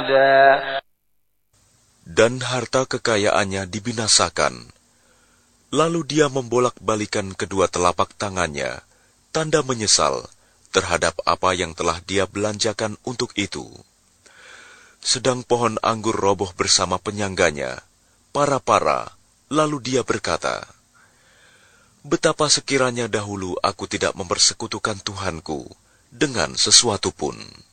Dan harta kekayaannya dibinasakan. Lalu dia membolak-balikan kedua telapak tangannya, tanda menyesal terhadap apa yang telah dia belanjakan untuk itu. Sedang pohon anggur roboh bersama penyangganya, para-para, lalu dia berkata, "Betapa sekiranya dahulu aku tidak mempersekutukan Tuhanku dengan sesuatu pun."